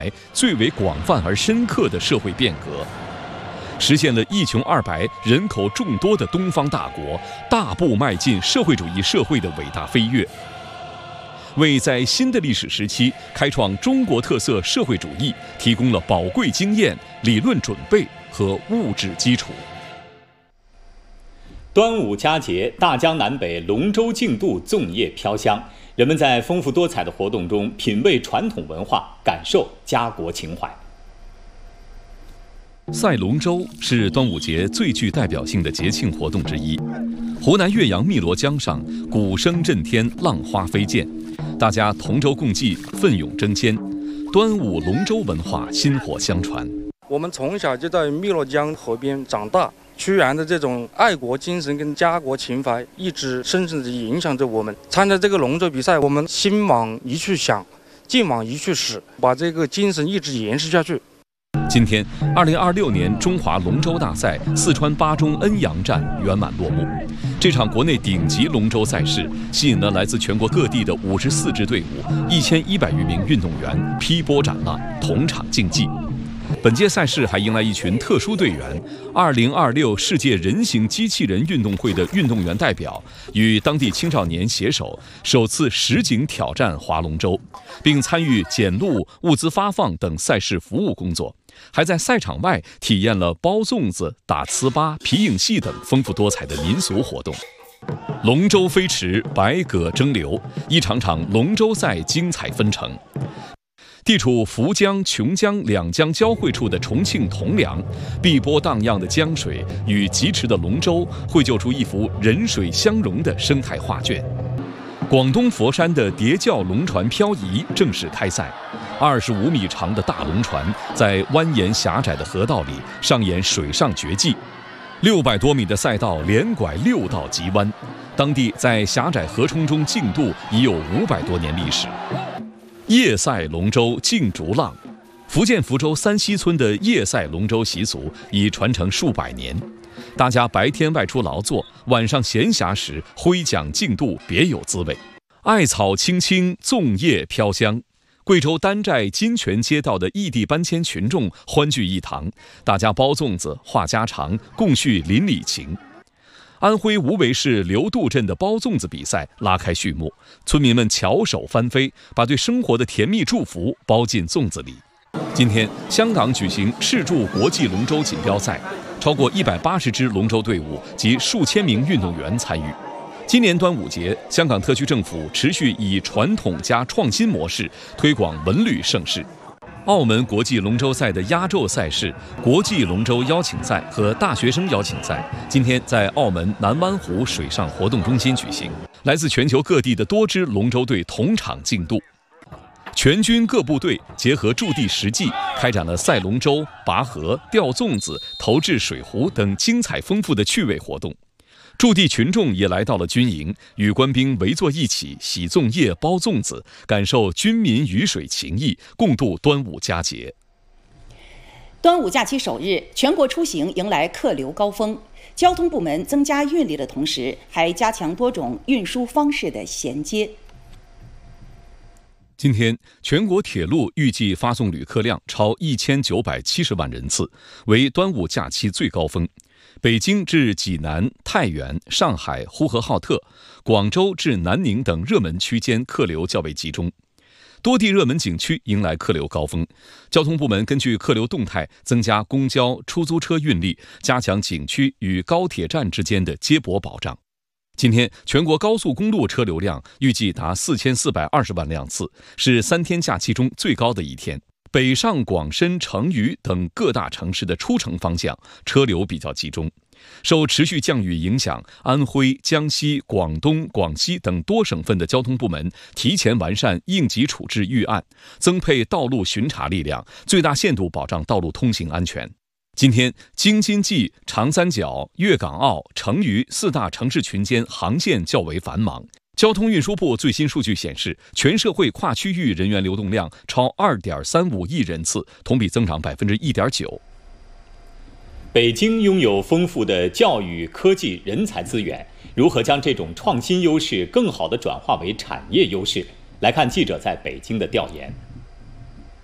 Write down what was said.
最为广泛而深刻的社会变革，实现了一穷二白、人口众多的东方大国大步迈进社会主义社会的伟大飞跃，为在新的历史时期开创中国特色社会主义提供了宝贵经验、理论准备和物质基础。 端午佳节，大江南北龙舟竞渡，粽叶飘香，人们在丰富多彩的活动中品味传统文化，感受家国情怀。 赛龙舟是端午节最具代表性的节庆活动之一。湖南岳阳汨罗江上，鼓声震天，浪花飞溅，大家同舟共济，奋勇争先，端午龙舟文化薪火相传。 我们从小就在汨罗江河边长大，屈原的这种爱国精神跟家国情怀一直深深地影响着我们。参加这个龙舟比赛，我们心往一处想，劲往一处使，把这个精神一直延续下去。 今天，2026年中华龙舟大赛四川巴中恩阳站圆满落幕。这场国内顶级龙舟赛事吸引了来自全国各地的54支队伍、1100余名运动员劈波斩浪，同场竞技。本届赛事还迎来一群特殊队员，2026世界人形机器人运动会的运动员代表与当地青少年携手，首次实景挑战划龙舟，并参与检录、物资发放等赛事服务工作，还在赛场外体验了包粽子、打糍粑、皮影戏等丰富多彩的民俗活动。龙舟飞驰，百舸争流，一场场龙舟赛精彩纷呈。地处涪江、琼江两江交汇处的重庆铜梁，碧波荡漾的江水与疾驰的龙舟，绘就出一幅人水相融的生态画卷。广东佛山的叠轿龙船漂移正式开赛，25米长的大龙船在蜿蜒狭窄的河道里上演水上绝技，600多米的赛道连拐6道急弯，当地在狭窄河冲中竞渡已有500多年历史。夜赛龙舟竞逐浪，福建福州三溪村的夜赛龙舟习俗已传承数百年。大家白天外出劳作，晚上闲暇时挥桨竞渡，别有滋味。艾草青青，粽叶飘香。贵州丹寨金泉街道的异地搬迁群众欢聚一堂，大家包粽子、话家常，共叙邻里情。安徽无为市刘渡镇的包粽子比赛拉开序幕，村民们巧手翻飞，把对生活的甜蜜祝福包进粽子里。今天，香港举行赤柱国际龙舟锦标赛，超过180支龙舟队伍及数千名运动员参与。今年端午节，香港特区政府持续以传统加创新模式推广文旅盛事。澳门国际龙舟赛的压轴赛事国际龙舟邀请赛和大学生邀请赛，今天在澳门南湾湖水上活动中心举行。来自全球各地的多支龙舟队同场竞渡，全军各部队结合驻地实际，开展了赛龙舟、拔河、吊粽子、投掷水壶等精彩丰富的趣味活动。驻地群众也来到了军营，与官兵围坐一起洗粽叶、包粽子，感受军民鱼水情谊，共度端午佳节。 端午假期首日，全国出行迎来客流高峰。交通部门增加运力的同时，还加强多种运输方式的衔接。 今天，全国铁路预计发送旅客量超1970万人次，为端午假期最高峰。北京至济南、太原、上海、呼和浩特、广州至南宁等热门区间客流较为集中，多地热门景区迎来客流高峰。交通部门根据客流动态，增加公交、出租车运力，加强景区与高铁站之间的接驳保障。今天，全国高速公路车流量预计达4420万辆次，是3天假期中最高的一天。北上广深、成渝等各大城市的出城方向车流比较集中。受持续降雨影响，安徽、江西、广东、广西等多省份的交通部门提前完善应急处置预案，增配道路巡查力量，最大限度保障道路通行安全。今天，京津冀、长三角、粤港澳、成渝4大城市群间航线较为繁忙。交通运输部最新数据显示，全社会跨区域人员流动量超2.35亿人次，同比增长1.9%。 北京拥有丰富的教育、科技、人才资源，如何将这种创新优势更好地转化为产业优势？来看记者在北京的调研。